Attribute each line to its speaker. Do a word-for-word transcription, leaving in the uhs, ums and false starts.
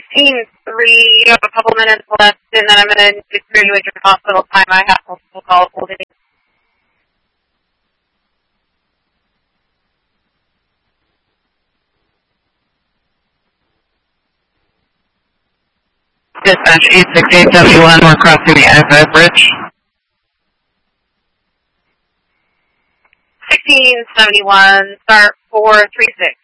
Speaker 1: sixteen three, you have a couple minutes left, and then I'm going to clear you at your hospital time. I have multiple calls holding.
Speaker 2: Dispatch eight six eight seven one, we're crossing the I five bridge.
Speaker 1: sixteen seventy-one, start four three six.